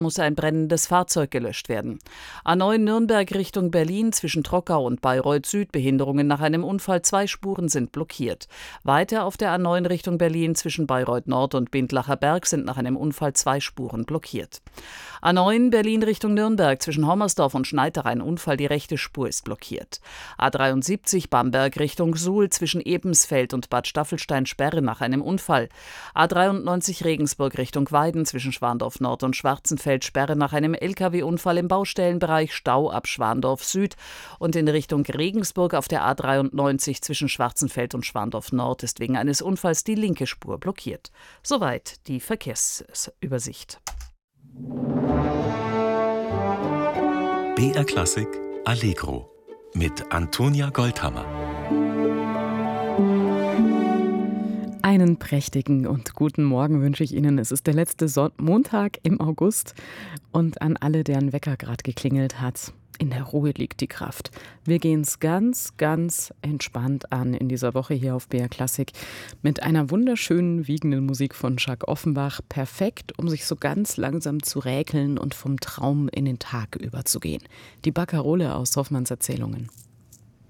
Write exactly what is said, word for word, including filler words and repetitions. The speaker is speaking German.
muss ein brennendes Fahrzeug gelöscht werden. A neun Nürnberg Richtung Berlin zwischen Trockau und Bayreuth Süd Behinderungen nach einem Unfall. Zwei Spuren sind blockiert. Weiter auf der A neun Richtung Berlin zwischen Bayreuth Nord und Bindlacher Berg sind nach einem Unfall zwei Spuren blockiert. A neun Berlin Richtung Nürnberg zwischen Hommersdorf und Schneidach ein Unfall. Die rechte Spur ist blockiert. A dreiundsiebzig Bamberg Richtung Suhl zwischen Ebensfeld und Bad Staffelstein Sperre nach einem Unfall. A dreiundneunzig Regensburg Richtung Weiden zwischen Schwandorf Nord und Schwarzenfeld Sperre nach einem L K W-Unfall im Baustellenbereich, Stau ab Schwandorf Süd und in Richtung Regensburg auf der A dreiundneunzig zwischen Schwarzenfeld und Schwandorf Nord ist wegen eines Unfalls die linke Spur blockiert. Soweit die Verkehrsübersicht. B R Klassik Allegro mit Antonia Goldhammer. Einen prächtigen und guten Morgen wünsche ich Ihnen. Es ist der letzte Son- Montag im August und an alle, deren Wecker gerade geklingelt hat. In der Ruhe liegt die Kraft. Wir gehen es ganz, ganz entspannt an in dieser Woche hier auf B R Klassik mit einer wunderschönen, wiegenden Musik von Jacques Offenbach. Perfekt, um sich so ganz langsam zu räkeln und vom Traum in den Tag überzugehen. Die Barkarole aus Hoffmanns Erzählungen.